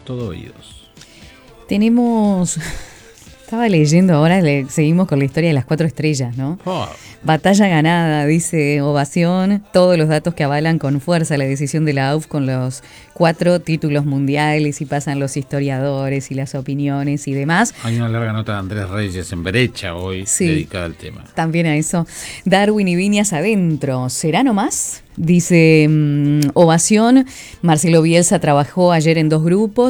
Todo oídos. Tenemos... Estaba leyendo ahora, seguimos con la historia de las 4 estrellas, ¿no? Oh. Batalla ganada, dice Ovación. Todos los datos que avalan con fuerza la decisión de la AUF con los 4 títulos mundiales y pasan los historiadores y las opiniones y demás. Hay una larga nota de Andrés Reyes en Brecha hoy, sí, dedicada al tema. También a eso. Darwin y Viñas adentro. ¿Será nomás? Dice Ovación. Marcelo Bielsa trabajó ayer en 2 grupos.